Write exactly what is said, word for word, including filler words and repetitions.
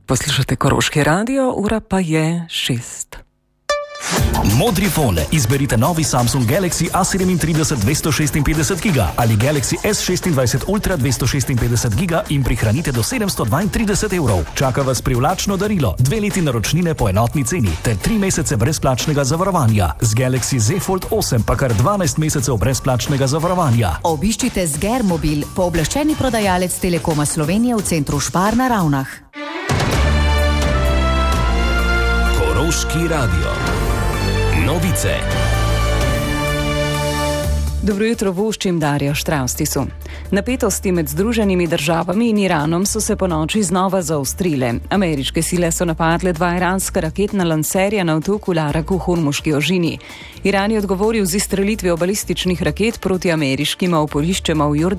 Poslušate Koroški radio, ura pa je šest. Modri fon. Izberite novi Samsung Galaxy A sedemintrideset dvesto šestinpetdeset giga ali Galaxy S šestindvajset Ultra dvesto šestinpetdeset giga in prihranite do sedemsto dvaintrideset evrov. Čaka vas privlačno darilo, dve leti naročnine po enotni ceni ter tri mesece brezplačnega zavarovanja. Z Galaxy Z Fold osem pa kar dvanajst mesecev brezplačnega zavarovanja. Obiščite Sgermobil, pooblaščeni prodajalec Telekoma Slovenije v centru Špar na Ravnah. Koroški radio. Novice. Dobro jutro, voščim Darja Štravstisu. Napetosti med Združenimi državami in Iranom so se po noči znova zaostrile. Ameriške sile so napadle dva iranska raketna lanserja na otoku Larak v Hormuški ožini. Iran je odgovoril z izstrelitvijo balističnih raket proti ameriškima oporiščema v Jordanu.